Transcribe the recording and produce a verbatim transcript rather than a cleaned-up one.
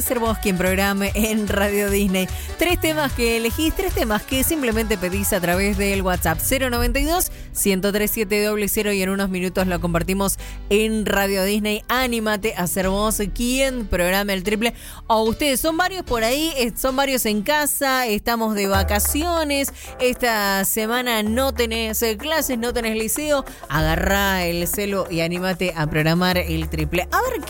Ser vos quien programe en Radio Disney. Tres temas que elegís, tres temas que simplemente pedís a través del WhatsApp cero noventa y dos, ciento tres siete cero cero y en unos minutos lo compartimos en Radio Disney. Anímate a ser vos quien programe el triple. O ustedes son varios por ahí, son varios en casa, estamos de vacaciones, esta semana no tenés clases, no tenés liceo, agarrá el celo y anímate a programar el triple. A ver qué